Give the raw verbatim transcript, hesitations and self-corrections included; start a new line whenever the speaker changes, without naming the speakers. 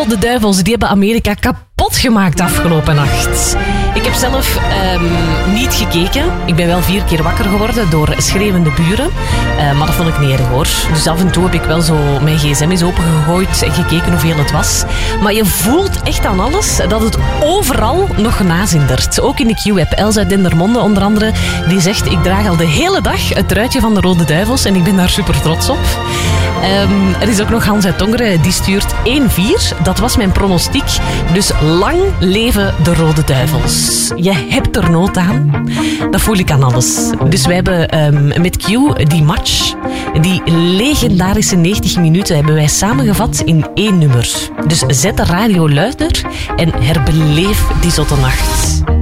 Rode Duivels, die hebben Amerika kapot gemaakt afgelopen nacht. Ik heb zelf um, niet gekeken. Ik ben wel vier keer wakker geworden door schreeuwende buren. Uh, maar dat vond ik niet erg hoor. Dus af en toe heb ik wel zo mijn gsm eens opengegooid en gekeken hoeveel het was. Maar je voelt echt aan alles dat het overal nog nazindert. Ook in de Q-app. Els uit Dendermonde onder andere, die zegt: ik draag al de hele dag het truitje van de Rode Duivels en ik ben daar super trots op. Um, er is ook nog Hans uit Tongeren, die stuurt één vier. Dat was mijn pronostiek. Dus lang leven de Rode Duivels. Je hebt er nood aan. Dat voel ik aan alles. Dus wij hebben um, met Q die match, die legendarische negentig minuten, hebben wij samengeva in één nummer. Dus zet de radio luider en herbeleef die zotte nacht.